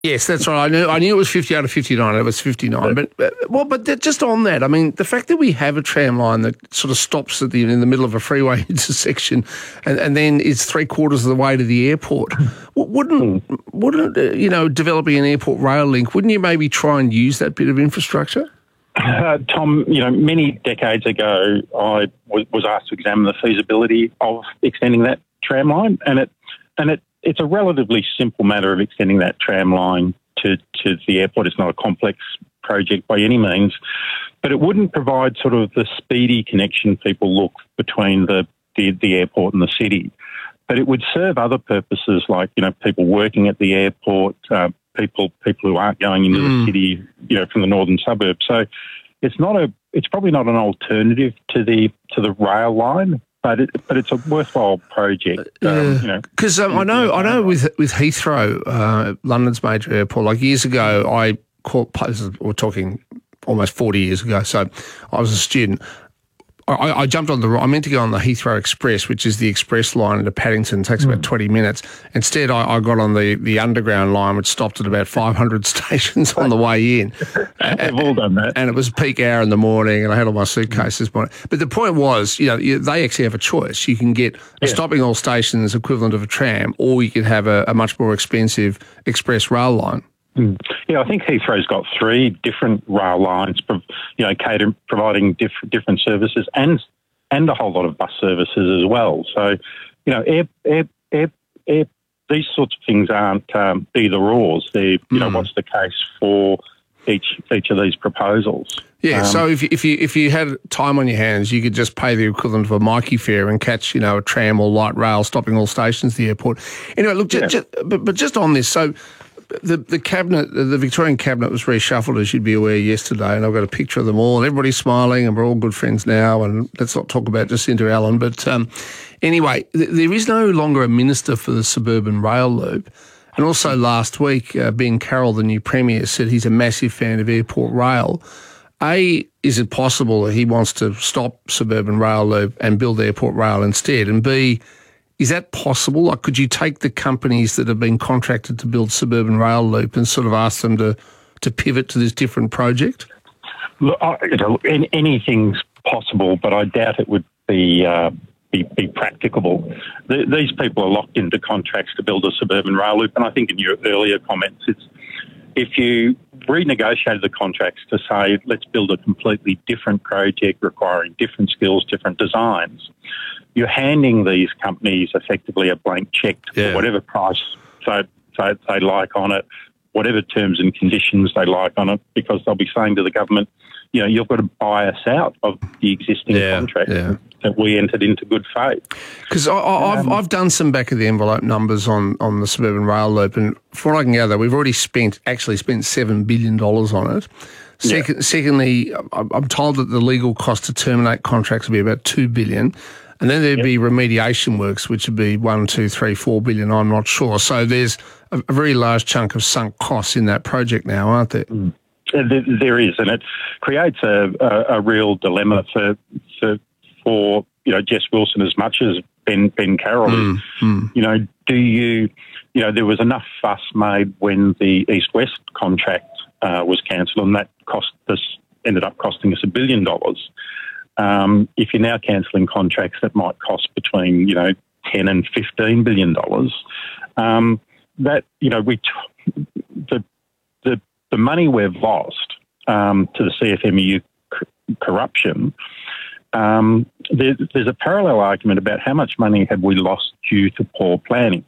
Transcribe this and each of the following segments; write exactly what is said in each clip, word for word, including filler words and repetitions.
Yes, that's right. I knew I knew it was fifty-eight or fifty-nine. It was fifty-nine. But, but well, but just on that, I mean, the fact that we have a tram line that sort of stops at the in the middle of a freeway intersection, and, and then is three quarters of the way to the airport, wouldn't wouldn't uh, you know developing an airport rail link? Wouldn't you maybe try and use that bit of infrastructure? Uh, Tom, you know, many decades ago, I was, was asked to examine the feasibility of extending that tram line, and it and it. It's a relatively simple matter of extending that tram line to, to the airport. It's not a complex project by any means, but it wouldn't provide sort of the speedy connection people look between the, the, the airport and the city. But it would serve other purposes like, you know, people working at the airport, uh, people people who aren't going into mm. the city, you know, from the northern suburbs. So it's not a it's probably not an alternative to the to the rail line. But it, but it's a worthwhile project, um, yeah. you know. Because um, I know I know with with Heathrow, uh, London's major airport. Like years ago, I caught. We're talking almost forty years ago. So I was a student. I, I jumped on the. I meant to go on the Heathrow Express, which is the express line into Paddington. It takes about mm. twenty minutes. Instead, I, I got on the, the underground line, which stopped at about five hundred stations on the way in. They've all done that. And it was peak hour in the morning, and I had all my suitcases. Mm. But the point was, you know, you, they actually have a choice. You can get a yeah. stopping all stations equivalent of a tram, or you could have a, a much more expensive express rail line. Mm. Yeah, I think Heathrow's got three different rail lines, you know, cater, providing diff, different services and and a whole lot of bus services as well. So, you know, air, air, air, air, these sorts of things aren't um, either ors. They, you mm. know, what's the case for each each of these proposals? Yeah. Um, so if you, if you if you had time on your hands, you could just pay the equivalent of a Mikey fare and catch, you know, a tram or light rail stopping all stations at the airport. Anyway, look, yeah. just, just, but but just on this, so. The the cabinet, the Victorian cabinet was reshuffled, as you'd be aware, yesterday, and I've got a picture of them all, and everybody's smiling, and we're all good friends now, and let's not talk about Jacinta Allen. But um, anyway, th- there is no longer a minister for the suburban rail loop. And also last week, uh, Ben Carroll, the new Premier, said he's a massive fan of airport rail. A, is it possible that he wants to stop suburban rail loop and build airport rail instead? And B, is that possible? Like, could you take the companies that have been contracted to build suburban rail loop and sort of ask them to, to pivot to this different project? Look, I, you know, anything's possible, but I doubt it would be uh, be, be practicable. The, these people are locked into contracts to build a suburban rail loop, and I think in your earlier comments, it's if you renegotiated the contracts to say, let's build a completely different project requiring different skills, different designs, you're handing these companies effectively a blank check yeah. for whatever price they, they, they like on it, whatever terms and conditions they like on it, because they'll be saying to the government, you know, you've got to buy us out of the existing yeah, contract yeah. that we entered into good faith. Because I've um, I've done some back of the envelope numbers on, on the suburban rail loop, and from what I can gather, we've already spent actually spent seven billion dollars on it. Second, yeah. Secondly, I'm told that the legal cost to terminate contracts will be about two billion dollars. And then there'd yep. be remediation works, which would be one, two, three, four billion. I'm not sure. So there's a, a very large chunk of sunk costs in that project now, aren't there? Mm. There is, and it creates a, a, a real dilemma for, for for you know Jess Wilson as much as Ben Ben Carroll. Mm. Mm. You know, do you you know there was enough fuss made when the East West contract uh, was cancelled, and that cost us ended up costing us a billion dollars. Um, if you're now cancelling contracts that might cost between, you know, ten and fifteen billion dollars, um, that, you know, we t- the the the money we've lost um, to the C F M E U c- corruption. Um, there, there's a parallel argument about how much money have we lost due to poor planning,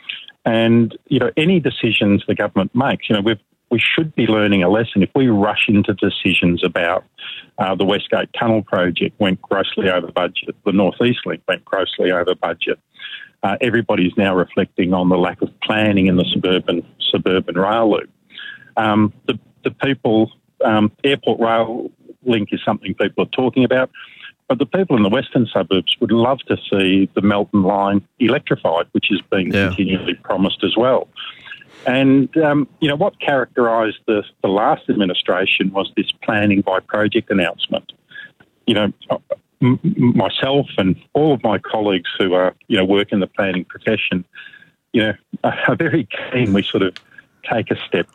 and you know, any decisions the government makes, you know, we've. We should be learning a lesson. If we rush into decisions about uh, the Westgate Tunnel project went grossly over budget, the North East Link went grossly over budget, uh, everybody's now reflecting on the lack of planning in the suburban suburban rail loop. Um, the, the people, um, airport rail link is something people are talking about, but the people in the western suburbs would love to see the Melton line electrified, which is being yeah. continually promised as well. And, um, you know, what characterised the, the last administration was this planning by project announcement. You know, m- myself and all of my colleagues who are, you know, work in the planning profession, you know, are very keen we sort of take a step